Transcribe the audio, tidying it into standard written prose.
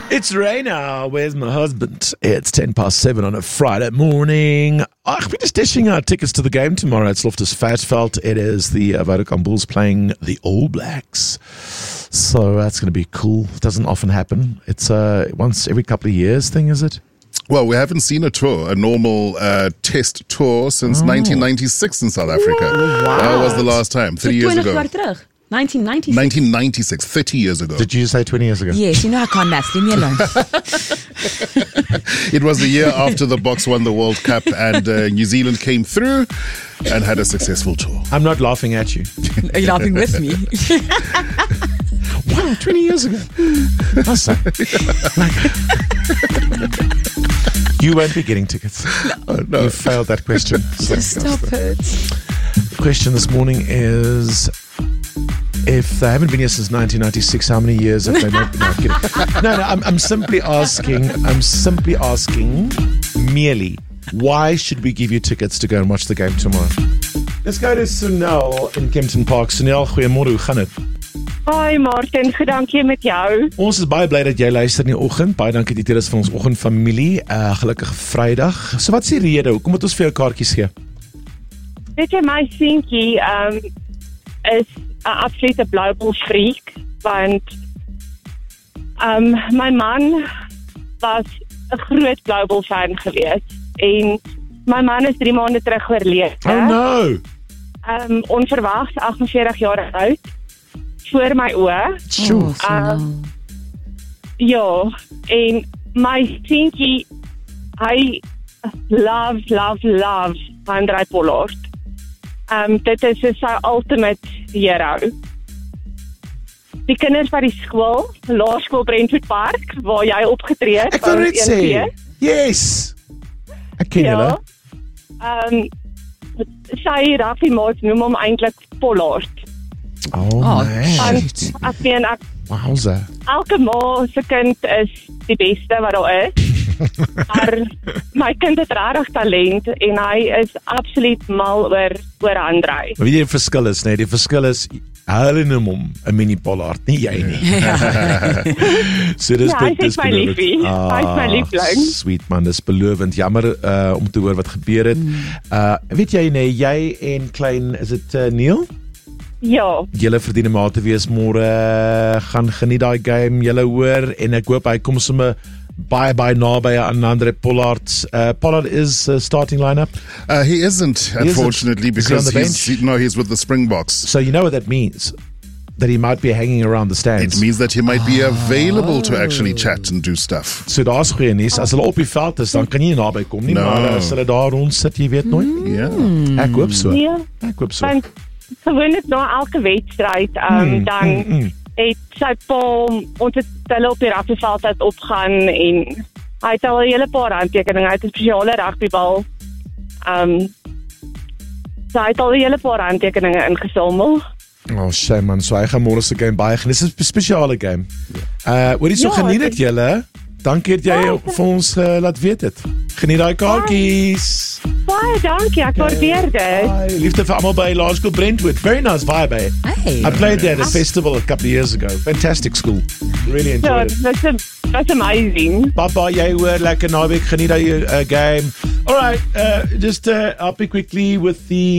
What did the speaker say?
It's Raina. Where's my husband? It's 7:10 on a Friday morning. We're just dishing out tickets to the game tomorrow at Loftus Versfeld. It is the Vodacom Bulls playing the All Blacks. So that's going to be cool. It doesn't often happen. It's a once every couple of years thing, is it? Well, we haven't seen a normal test tour since 1996 in South Africa. Wow. That was the last time, 3 years ago. 1996. 1996, 30 years ago. Did you say 20 years ago? Yes, you know I can't maths. Leave me alone. It was the year after the Boks won the World Cup and New Zealand came through and had a successful tour. I'm not laughing at you. Are you laughing with me? Wow, 20 years ago. You won't be getting tickets. No. You failed that question. Stop it. The question this morning is, if they haven't been here since 1996, how many years have they not been? No, kidding. No, I'm simply asking merely, why should we give you tickets to go and watch the game tomorrow? Let's go to Sunil in Kempton Park. Sunil, goeiemôre, hoe gaan dit? Hi Martin, goed dankie met jou. Ons is baie bly dat jy luister in die oggend. Baie dankie dat jy deel is van ons oggendfamilie. Gelukkige Vrydag. So wat is die rede? Hoekom moet ons vir jou kaartjies gee? Weet jy, my seentjie is 'n absolute Bluebell freak, want my man was 'n groot Bluebell fan gewees en my man is 3 maande terug oorlede. Oh no. Onverwags 48 jaar oud. Voor my oë. Ja, en my seentjie, hy love Handré Pollard. Dit is sy ultimate hero. Die kinders by die skool, laerskool Brentwood Park, waar jy opgetree het. Ek wil net sê, yes! Ek ken julle. Sy rugbymaats noem hom eintlik Pollard. Oh, man. Wowza. Elke ma se kind is die beste wat daar is. Maar my kind het regtig talent en hy is absoluut mal oor Handré. Weet jy die verskil is, nee? Die verskil is, hulle noem hom 'n mini Pollard, nie jy nie. So dis hy is my liefie. Hy is my liefling. Sweet man, dis belovend. Jammer om te hoor wat gebeur het. Weet jy, nee, jy en klein, is dit Neil? Ja. Julle verdien 'n maat te wees môre. Gaan geniet daai game, julle hoor, en ek hoop hy kom sommer baie naby aan Handré Pollard. Pollard is starting lineup. He isn't, unfortunately, because he's with the Springboks. So you know what that means? That he might be hanging around the stands. It means that he might be available to actually chat and do stuff. So daar's goeie nuus. As hulle op die veld is, dan kan jy nie naby kom nie, maar as hulle daar rond sit, jy weet nooit. Ja. Ek hoop so. Ja. Ek hoop so. Want gewoonlik na elke wedstryd, dan het sy pa, ons het hulle op die rugbyveld uit opgaan en hy het al 'n hele paar handtekeninge, hy het 'n spesiale rugbybal. So hy het al 'n hele paar handtekeninge ingesamel. Oh, shame man, so hy gaan môre se game baie geniet. Dis 'n spesiale game. Hoorie, so geniet dit julle. Dankie dat jy vir ons laat weet het. Geniet daai kaartjies. Baie dankie, ek waardeer dit. Liefde vir almal by Laerskool Brentwood. Very nice vibe, eh? Hey. I played there at a festival a couple of years ago. Fantastic school. Really enjoyed it. That's amazing. Bye, jy hoor, lekker naweek, geniet daai game. All right, just I'll be quickly with the